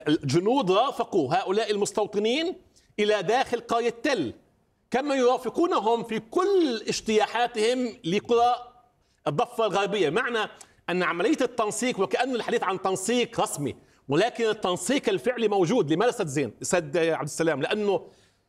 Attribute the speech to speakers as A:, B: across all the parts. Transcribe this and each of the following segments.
A: الجنود رافقوا هؤلاء المستوطنين إلى داخل قرية تل، كما يرافقونهم في كل اجتياحاتهم لقرى الضفة الغربية. معنى أن عملية التنسيق، وكأن الحديث عن تنسيق رسمي، ولكن التنسيق الفعلي موجود. لماذا سد عبد السلام؟ لأنه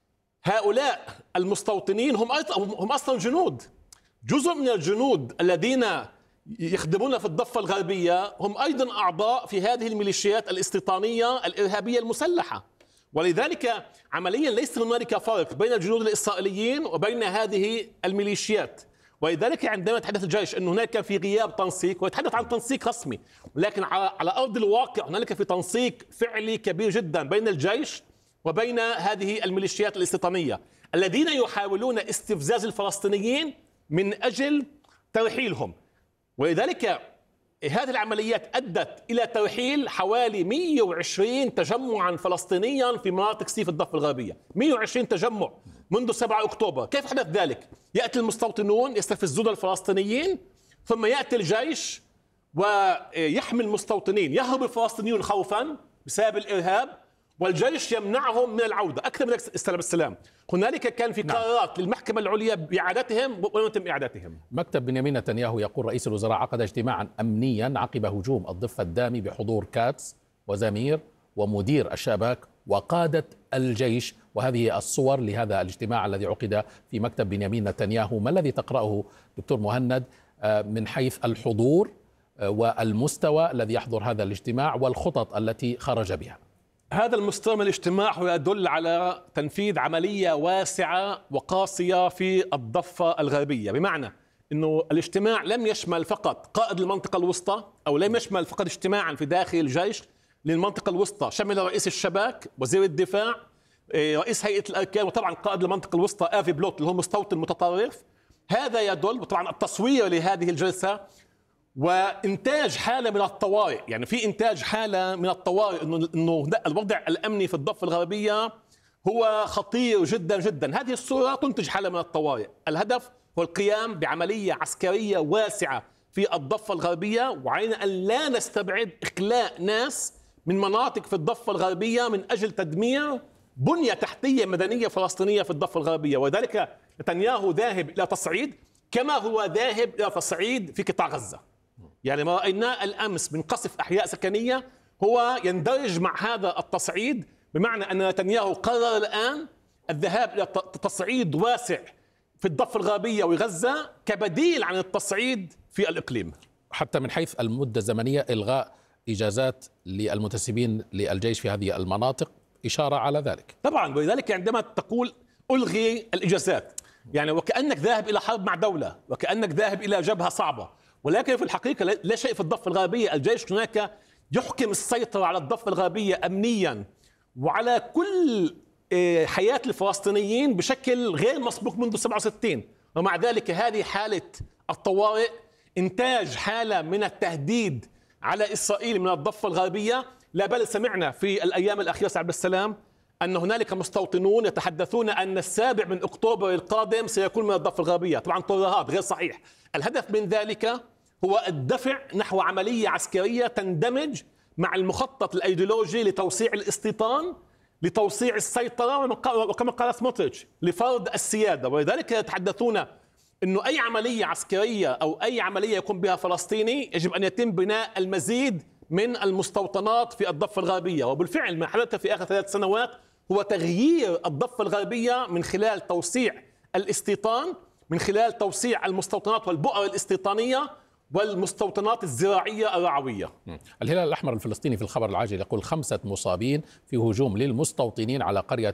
A: هؤلاء المستوطنين هم أصلا جنود. جزء من الجنود الذين يخدمون في الضفة الغربية هم أيضا أعضاء في هذه الميليشيات الاستيطانية الإرهابية المسلحة، ولذلك عمليا ليس هنالك فرق بين الجنود الإسرائيليين وبين هذه الميليشيات. ولذلك عندما يتحدث الجيش أن هناك في غياب تنسيق، ويتحدث عن تنسيق رسمي، ولكن على أرض الواقع هنالك في تنسيق فعلي كبير جدا بين الجيش وبين هذه الميليشيات الاستيطانية الذين يحاولون استفزاز الفلسطينيين من أجل ترحيلهم. ولذلك هذه العمليات أدت إلى ترحيل حوالي 120 تجمعا فلسطينيا في مناطق سيف الضفة الغربية. 120 تجمع منذ 7 أكتوبر. كيف حدث ذلك؟ يأتي المستوطنون يستفزون الفلسطينيين، ثم يأتي الجيش ويحمي المستوطنين. يهرب الفلسطينيون خوفا بسبب الإرهاب، والجيش يمنعهم من العودة أكثر من استلام السلام. هنالك كان في قرارات للمحكمة العليا بإعادتهم ولم يتم إعادتهم.
B: مكتب بنيامين نتنياهو يقول رئيس الوزراء عقد اجتماعا أمنيا عقب هجوم الضفة الدامي بحضور كاتس وزمير ومدير الشباك وقادة الجيش، وهذه الصور لهذا الاجتماع الذي عقد في مكتب بنيامين نتنياهو. ما الذي تقرأه دكتور مهند من حيث الحضور والمستوى الذي يحضر هذا الاجتماع والخطط التي خرج بها؟
A: هذا المستوى من الاجتماع هو يدل على تنفيذ عملية واسعة وقاسية في الضفة الغربية، بمعنى أنه الاجتماع لم يشمل فقط قائد المنطقة الوسطى، أو لم يشمل فقط اجتماعا في داخل الجيش للمنطقة الوسطى، شمل رئيس الشباك، وزير الدفاع، رئيس هيئة الأركان، وطبعا قائد المنطقة الوسطى آفي بلوت اللي هو مستوطن متطرف. هذا يدل، وطبعا التصوير لهذه الجلسة وإنتاج حالة من الطوارئ، يعني في إنتاج حالة من الطوارئ، إنه الوضع الأمني في الضفة الغربية هو خطير جدا جدا. هذه الصورة تنتج حالة من الطوارئ. الهدف هو القيام بعملية عسكرية واسعة في الضفة الغربية، وعلينا أن لا نستبعد إخلاء ناس من مناطق في الضفة الغربية من أجل تدمير بنية تحتية مدنية فلسطينية في الضفة الغربية. وذلك نتنياهو ذاهب إلى تصعيد كما هو ذاهب إلى تصعيد في قطاع غزة. يعني ما رأيناه الأمس من قصف أحياء سكنية هو يندرج مع هذا التصعيد، بمعنى أن نتنياهو قرر الآن الذهاب إلى تصعيد واسع في الضفة الغربية وغزة كبديل عن التصعيد في الإقليم.
B: حتى من حيث المدة الزمنية إلغاء إجازات للمنتسبين للجيش في هذه المناطق إشارة على ذلك.
A: طبعا، ولذلك عندما تقول ألغي الإجازات يعني وكأنك ذاهب إلى حرب مع دولة، وكأنك ذاهب إلى جبهة صعبة، ولكن في الحقيقة لا شيء في الضفة الغربية. الجيش هناك يحكم السيطرة على الضفة الغربية أمنيا وعلى كل حياة الفلسطينيين بشكل غير مسبوق منذ 67. ومع ذلك هذه حالة الطوارئ إنتاج حالة من التهديد على إسرائيل من الضفة الغربية. لا بل سمعنا في الأيام الأخيرة عبد السلام أن هنالك مستوطنون يتحدثون أن 7 أكتوبر القادم سيكون من الضفة الغربية. طبعا ترهات غير صحيح. الهدف من ذلك هو الدفع نحو عملية عسكرية تندمج مع المخطط الأيديولوجي لتوسيع الاستيطان، لتوسيع السيطرة، وكما قال سموتريتش لفرض السيادة. ولذلك يتحدثون أنه أي عملية عسكرية أو أي عملية يقوم بها فلسطيني يجب أن يتم بناء المزيد من المستوطنات في الضفة الغربية. وبالفعل ما حدث في آخر 3 سنوات هو تغيير الضفة الغربية من خلال توسيع الاستيطان، من خلال توسيع المستوطنات والبؤر الاستيطانية والمستوطنات الزراعية الرعوية.
B: الهلال الأحمر الفلسطيني في الخبر العاجل يقول 5 مصابين في هجوم للمستوطنين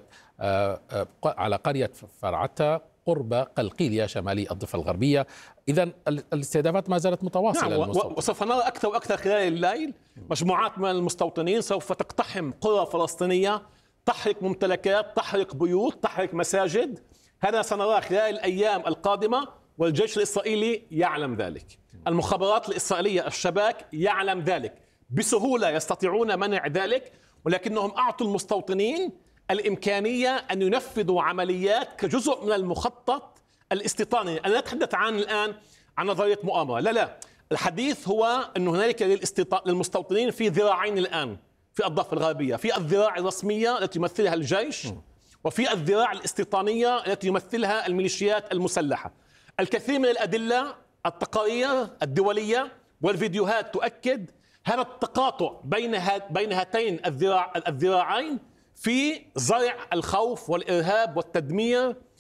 B: على قرية فرعتا قرب قلقيلية شمالي الضفة الغربية. إذن الاستهدافات ما زالت متواصلة.
A: نعم، وسوف نرى أكثر وأكثر خلال الليل مجموعات من المستوطنين سوف تقتحم قرى فلسطينية، تحرق ممتلكات، تحرق بيوت، تحرق مساجد. هذا سنراه خلال الأيام القادمة، والجيش الإسرائيلي يعلم ذلك، المخابرات الإسرائيلية الشباك يعلم ذلك، بسهولة يستطيعون منع ذلك، ولكنهم أعطوا المستوطنين الإمكانية أن ينفذوا عمليات كجزء من المخطط الاستيطاني. أنا لا أتحدث الآن عن نظرية مؤامرة، لا، الحديث هو أن هنالك للمستوطنين في ذراعين الآن، في الضفة الغربية، في الذراع الرسمية التي يمثلها الجيش، وفي الذراع الاستيطانية التي يمثلها الميليشيات المسلحة. الكثير من الأدلة، التقارير الدولية والفيديوهات تؤكد هذا التقاطع بين هاتين الذراعين في زرع الخوف والإرهاب والتدمير